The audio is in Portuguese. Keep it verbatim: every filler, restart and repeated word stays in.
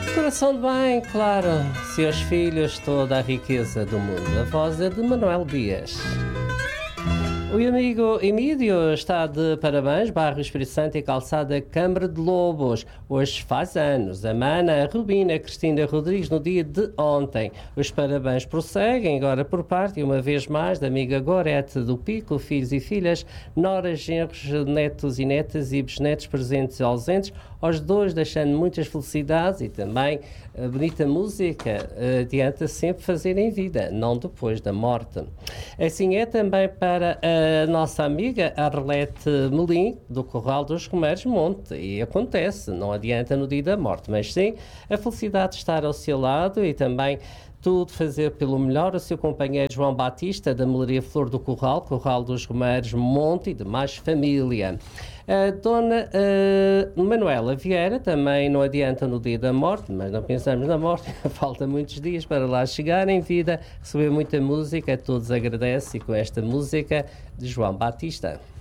Coração de bem, claro, seus filhos, toda a riqueza do mundo. A voz é de Manuel Dias. O amigo Emílio está de parabéns, bairro Espírito Santo e calçada Câmara de Lobos. Hoje faz anos. A Mana, a Rubina, a Cristina Rodrigues no dia de ontem. Os parabéns prosseguem agora por parte, uma vez mais, da amiga Gorete do Pico, filhos e filhas, noras, genros, netos e netas e bisnetos presentes e ausentes. Aos dois deixando muitas felicidades e também a bonita música adianta sempre fazer em vida, não depois da morte. Assim é também para a nossa amiga Arlete Melim, do Corral dos Romeiros Monte. E acontece, não adianta no dia da morte, mas sim a felicidade de estar ao seu lado e também tudo fazer pelo melhor. O seu companheiro João Batista, da Melaria Flor do Corral, Corral dos Romeiros Monte e demais família. A dona uh, Manuela Vieira também não adianta no dia da morte, mas não pensamos na morte, falta muitos dias para lá chegar em vida, receber muita música, a todos agradece e com esta música de João Batista.